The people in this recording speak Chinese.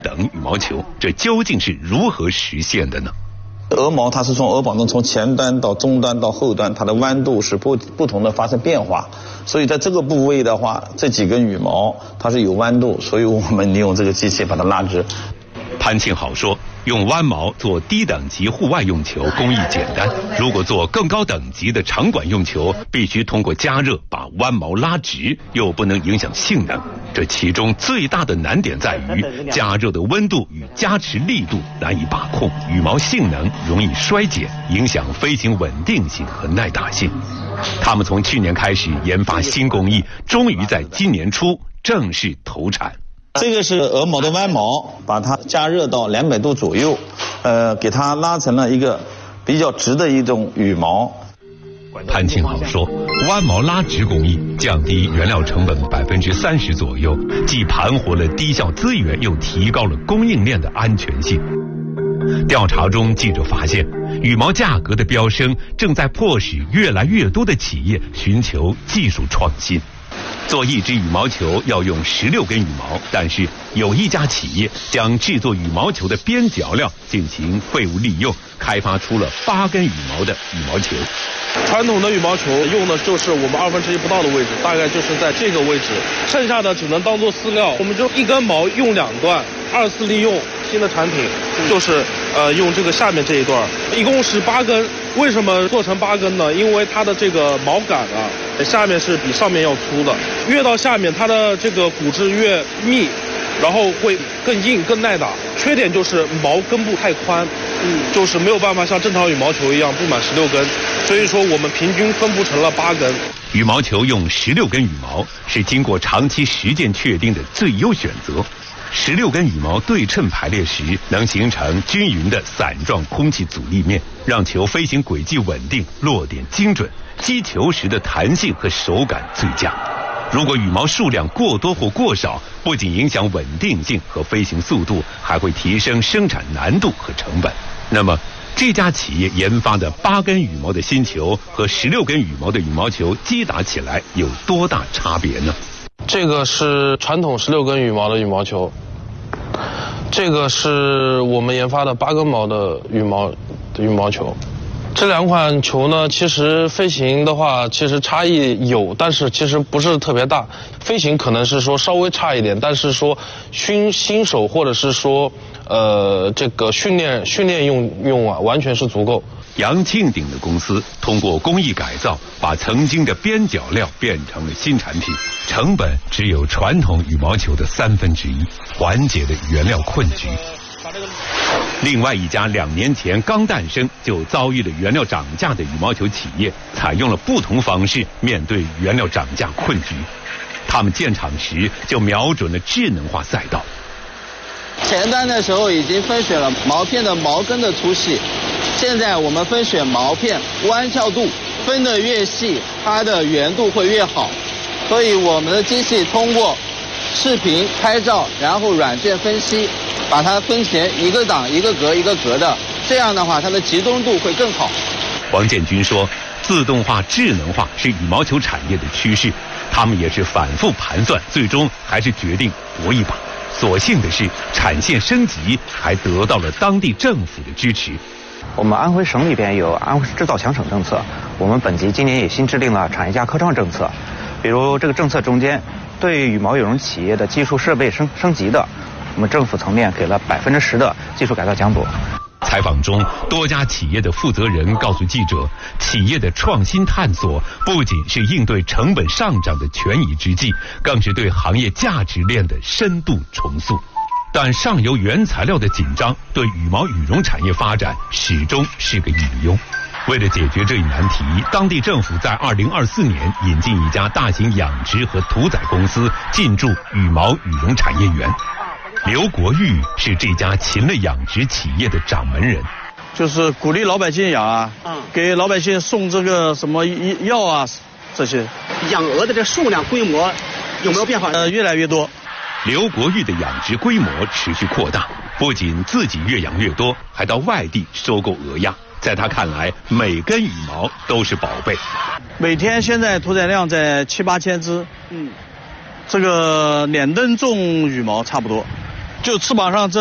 等羽毛球，这究竟是如何实现的呢？ 鹅毛它是从鹅膀中从前端到中端到后端，它的弯度是不同的发生变化，所以在这个部位的话，这几根羽毛它是有弯度，所以我们利用这个机器把它拉直。 潘庆好说，用弯毛做低等级户外用球工艺简单，如果做更高等级的场馆用球，必须通过加热把弯毛拉直，又不能影响性能。这其中最大的难点在于加热的温度与加持力度难以把控，羽毛性能容易衰减，影响飞行稳定性和耐打性。他们从去年开始研发新工艺，终于在今年初正式投产。 这个是鹅毛的弯毛，把它加热到200度左右，给它拉成了一个比较直的一种羽毛。 潘庆好说，弯毛拉直工艺降低原料成本30%左右，既盘活了低效资源，又提高了供应链的安全性。调查中，记者发现，羽毛价格的飙升正在迫使越来越多的企业寻求技术创新。做一只羽毛球要用16根羽毛，但是有一家企业将制作羽毛球的边角料进行废物利用，开发出了8根羽毛的羽毛球。 传统的羽毛球用的就是我们1/2不到的位置，大概就是在这个位置，剩下的只能当做饲料。我们就一根毛用2段，2次利用。新的产品就是用这个下面这一段，一共是8根。为什么做成8根呢？因为它的这个毛杆啊，下面是比上面要粗的，越到下面它的这个骨质越密，然后会更硬更耐打。缺点就是毛根部太宽，就是没有办法像正常羽毛球一样布满16根，所以说我们平均分布成了8根。 羽毛球用16根羽毛是经过长期实践确定的最优选择。16根羽毛对称排列时，能形成均匀的伞状空气阻力面，让球飞行轨迹稳定，落点精准，击球时的弹性和手感最佳。如果羽毛数量过多或过少，不仅影响稳定性和飞行速度，还会提升生产难度和成本。那么，这家企业研发的8根羽毛的新球和16根羽毛的羽毛球击打起来有多大差别呢？ 这个是传统16根羽毛的羽毛球，这个是我们研发的8根毛的羽毛球。这2款球呢，其实飞行的话，其实差异有，但是其实不是特别大。飞行可能是说稍微差一点，但是说新手或者是说这个训练用啊，完全是足够。 杨庆鼎的公司通过工艺改造，把曾经的边角料变成了新产品，成本只有传统羽毛球的1/3，缓解了原料困局。另外一家2年前刚诞生就遭遇了原料涨价的羽毛球企业，采用了不同方式面对原料涨价困局。他们建厂时就瞄准了智能化赛道。 前端的时候已经分选了毛片的毛根的粗细，现在我们分选毛片弯翘度，分得越细，它的圆度会越好。所以我们的机器通过视频拍照，然后软件分析，把它分成一个档一个格一个格的，这样的话它的集中度会更好。 王建军说，自动化智能化是羽毛球产业的趋势，他们也是反复盘算，最终还是决定搏一把。所幸的是，产线升级还得到了当地政府的支持。 我们安徽省里边有安徽市制造强省政策，我们本级今年也新制定了产业加科创政策。比如这个政策中间，对羽毛羽绒企业的技术设备升级的，我们政府层面给了10%的技术改造奖补。 采访中，多家企业的负责人告诉记者，企业的创新探索不仅是应对成本上涨的权宜之计，更是对行业价值链的深度重塑。但上游原材料的紧张对羽毛羽绒产业发展始终是个隐忧。为了解决这一难题，当地政府在2024年引进一家大型养殖和屠宰公司进驻羽毛羽绒产业园。刘国玉是这家禽类养殖企业的掌门人， 就是鼓励老百姓养啊，给老百姓送这个什么药啊，这些。 养鹅的这数量规模有没有变化？ 越来越多。 刘国玉的养殖规模持续扩大，不仅自己越养越多，还到外地收购鹅鸭。在他看来，每根羽毛都是宝贝。 每天现在屠宰量在7、8千只，这个2吨重羽毛差不多。 就翅膀上这